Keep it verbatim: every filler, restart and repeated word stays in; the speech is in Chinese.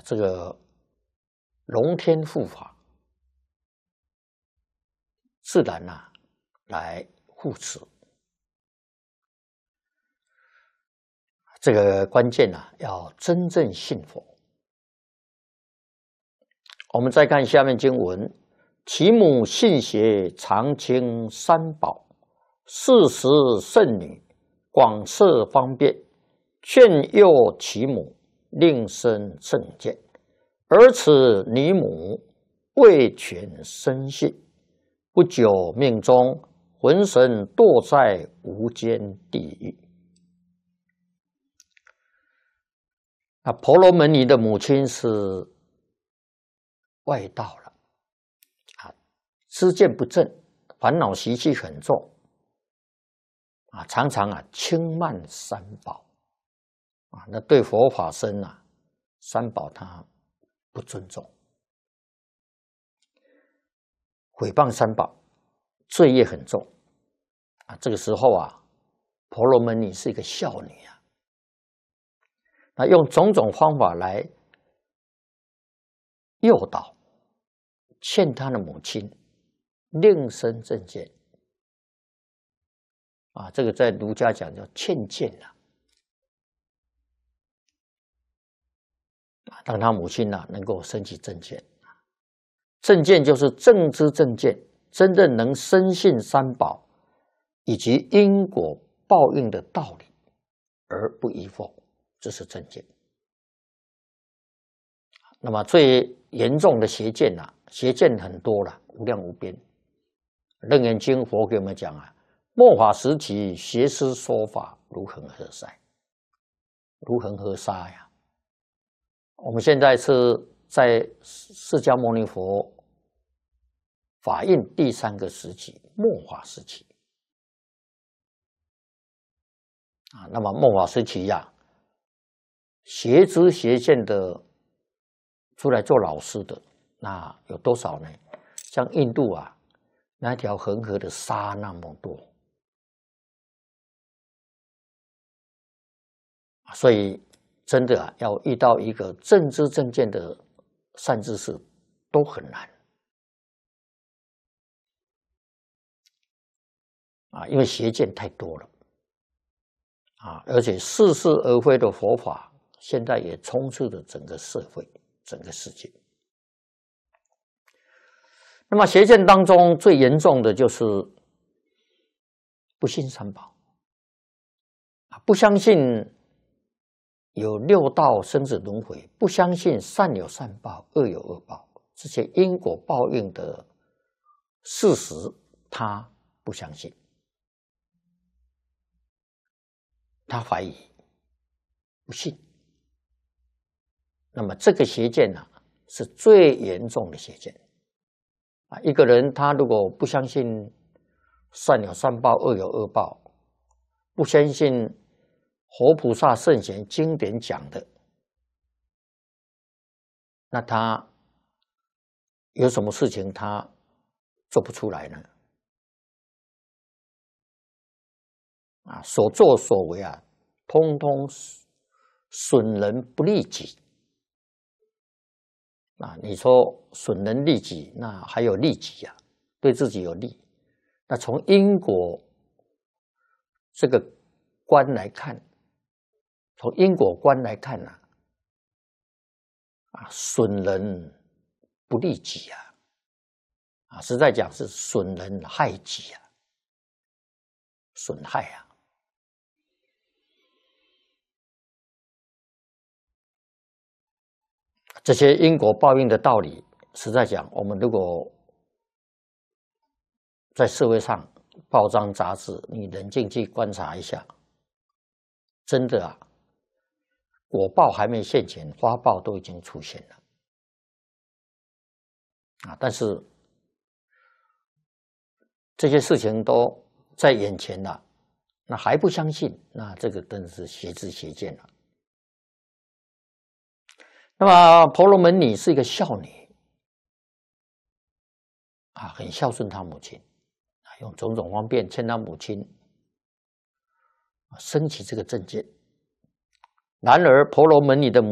这个龙天护法自然呐、啊、来护持。这个关键啊，要真正信佛。我们再看下面经文：其母信邪，常亲三宝，四时圣女，广设方便，劝诱其母，令生正见。而此女母未全生信，不久命终，魂神堕在无间地狱。那婆罗门女的母亲是外道了啊，知见不正，烦恼习气很重啊，常常啊轻慢三宝啊，那对佛法僧啊，三宝他不尊重，毁谤三宝，罪业很重啊。这个时候啊，婆罗门女是一个孝女啊。那用种种方法来诱导、劝他的母亲令生正见啊，这个在儒家讲叫劝谏啊，让他母亲啊能够升起正见。正见就是正知正见，真正能深信三宝以及因果报应的道理，而不依奉。这是正见。那么最严重的邪见啊，邪见很多了，无量无边。楞严经佛给我们讲啊，末法时期邪师说法如恒河沙，如恒河沙呀。我们现在是在释迦牟尼佛法印第三个时期，末法时期啊。那么末法时期呀、啊。邪知邪见的出来做老师的，那有多少呢？像印度啊，那条恒河的沙那么多，所以真的啊，要遇到一个正知正见的善知识都很难啊，因为邪见太多了啊，而且似是而非的佛法。现在也充斥着整个社会、整个世界。那么邪见当中最严重的就是不信三宝，不相信有六道生死轮回，不相信善有善报、恶有恶报，这些因果报应的事实，他不相信，他怀疑，不信。那么这个邪见呢、啊，是最严重的邪见啊！一个人他如果不相信善有善报、恶有恶报，不相信活菩萨圣贤经典讲的，那他有什么事情他做不出来呢？啊，所作所为啊，通通损人不利己。啊，你说损人利己，那还有利己啊，对自己有利。那从因果这个观来看，从因果观来看呢、啊，啊，损人不利己啊，啊，实在讲是损人害己啊，损害啊。这些因果报应的道理，实在讲，我们如果在社会上报章杂志，你冷静去观察一下，真的啊，果报还没现前，花报都已经出现了啊！但是这些事情都在眼前了，那还不相信，那这个真是邪知邪见了。那么婆罗门女是一个孝女啊，很孝顺她母亲啊，用种种方便劝她母亲升起这个正见。然而婆罗门女的母